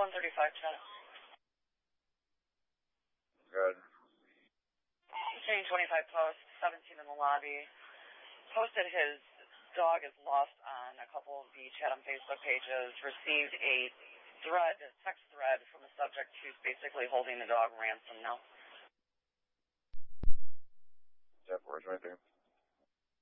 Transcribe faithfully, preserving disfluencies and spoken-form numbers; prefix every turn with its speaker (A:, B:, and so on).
A: one thirty-five, Chat.
B: Good.
A: Chain twenty-five post, seventeen in the lobby. Posted his dog is lost on a couple of the Chatham Facebook pages. Received a thread, a text thread from a subject who's basically holding the dog ransom now.
B: Jeff, where's right there?